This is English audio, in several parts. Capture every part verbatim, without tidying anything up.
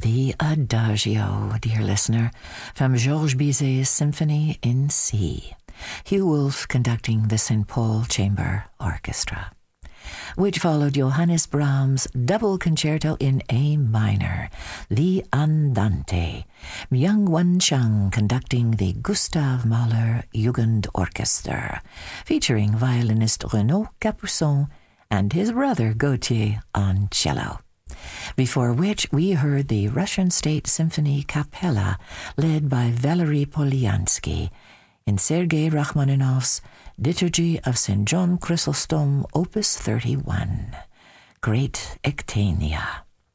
The Adagio, dear listener, from Georges Bizet's Symphony in C. Hugh Wolf conducting the Saint Paul Chamber Orchestra, which followed Johannes Brahms' double concerto in A minor, the Andante, Myung Won Chung conducting the Gustav Mahler Jugendorchester, featuring violinist Renaud Capuçon and his brother Gautier on cello. Before which we heard the Russian State Symphony Capella, led by Valery Polyansky, in Sergei Rachmaninoff's Liturgy of Saint John Chrysostom, Opus thirty-one, Great Ectania.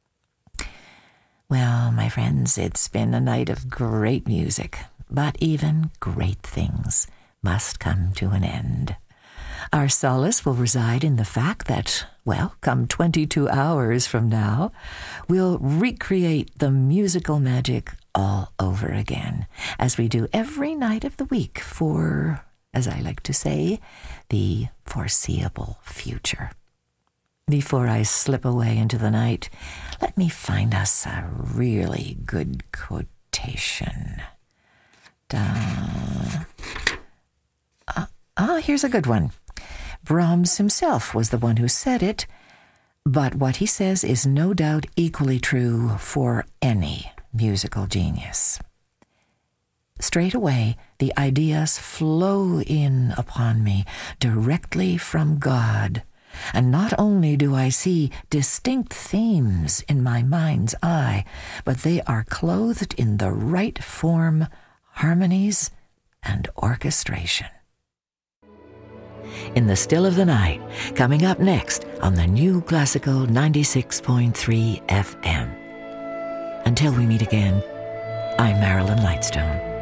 Well, my friends, it's been a night of great music, but even great things must come to an end. Our solace will reside in the fact that, well, come twenty-two hours from now, we'll recreate the musical magic all over again, as we do every night of the week for, as I like to say, the foreseeable future. Before I slip away into the night, let me find us a really good quotation. Da. Ah, ah, here's a good one. Brahms himself was the one who said it, but what he says is no doubt equally true for any musical genius. Straight away, the ideas flow in upon me directly from God, and not only do I see distinct themes in my mind's eye, but they are clothed in the right form, harmonies, and orchestration. In the Still of the Night, coming up next on the New Classical ninety-six point three F M. Until we meet again, I'm Marilyn Lightstone.